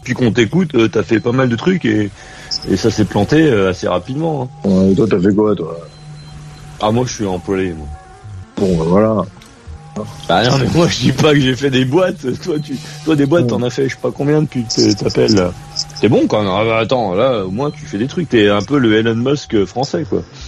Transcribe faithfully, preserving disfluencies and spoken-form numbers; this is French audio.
depuis qu'on t'écoute, euh, t'as fait pas mal de trucs et, et ça s'est planté euh, assez rapidement. Hein. Ouais, toi, t'as fait quoi, toi? Ah, moi, je suis employé, moi. Bon, ben voilà. Bah non, mais moi, je dis pas que j'ai fait des boîtes. Toi, tu, toi, des boîtes, t'en as fait, je sais pas combien depuis que t'appelles. C'est bon, quand même. Attends, là, au moins, tu fais des trucs. T'es un peu le Elon Musk français, quoi.